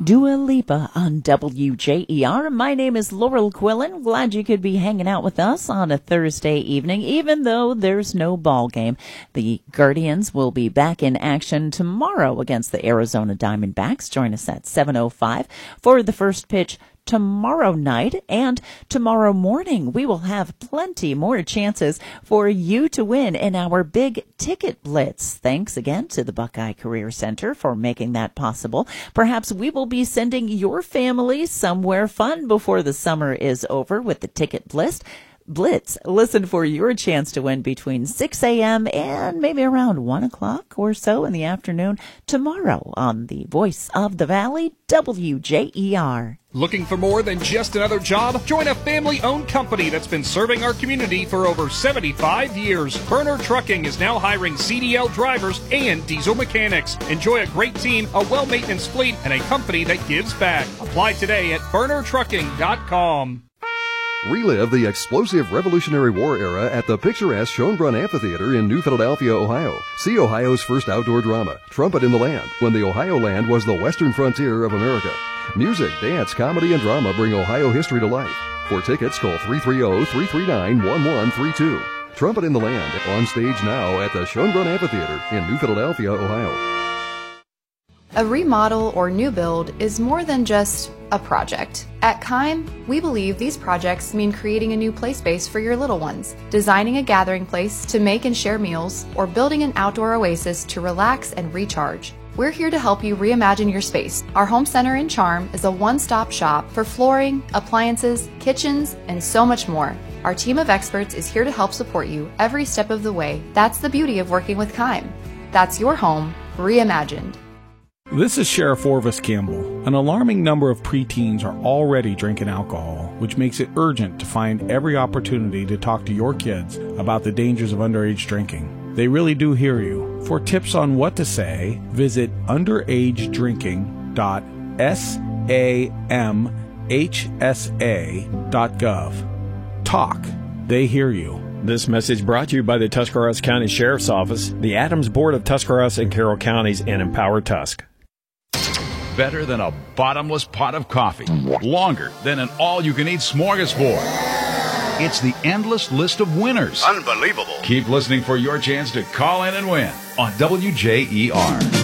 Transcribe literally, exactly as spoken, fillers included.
Dua Lipa on W J E R. My name is Laurel Quillen. Glad you could be hanging out with us on a Thursday evening, even though there's no ball game. The Guardians will be back in action tomorrow against the Arizona Diamondbacks. Join us at seven oh five for the first pitch tomorrow night, and tomorrow morning we will have plenty more chances for you to win in our big ticket blitz. Thanks again to the Buckeye Career Center for making that possible. Perhaps we will be sending your family somewhere fun before the summer is over with the ticket blitz. Blitz. Listen for your chance to win between six a.m. and maybe around one o'clock or so in the afternoon tomorrow on the Voice of the Valley, W J E R. Looking for more than just another job? Join a family-owned company that's been serving our community for over seventy-five years. Burner Trucking is now hiring C D L drivers and diesel mechanics. Enjoy a great team, a well-maintained fleet, and a company that gives back. Apply today at burner trucking dot com. Relive the explosive Revolutionary War era at the picturesque Schönbrunn Amphitheater in New Philadelphia, Ohio. See Ohio's first outdoor drama, Trumpet in the Land, when the Ohio land was the western frontier of America. Music, dance, comedy, and drama bring Ohio history to life. For tickets, call three three zero, three three nine, one one three two. Trumpet in the Land, on stage now at the Schönbrunn Amphitheater in New Philadelphia, Ohio. A remodel or new build is more than just a project. At Keim, we believe these projects mean creating a new play space for your little ones, designing a gathering place to make and share meals, or building an outdoor oasis to relax and recharge. We're here to help you reimagine your space. Our home center in Charm is a one-stop shop for flooring, appliances, kitchens, and so much more. Our team of experts is here to help support you every step of the way. That's the beauty of working with Keim. That's your home reimagined. This is Sheriff Orvis Campbell. An alarming number of preteens are already drinking alcohol, which makes it urgent to find every opportunity to talk to your kids about the dangers of underage drinking. They really do hear you. For tips on what to say, visit underage drinking dot samhsa dot gov. Talk. They hear you. This message brought to you by the Tuscarawas County Sheriff's Office, the Adams Board of Tuscarawas and Carroll Counties, and Empower Tusk. Better than a bottomless pot of coffee. Longer than an all-you-can-eat smorgasbord. It's the endless list of winners. Unbelievable. Keep listening for your chance to call in and win on W J E R.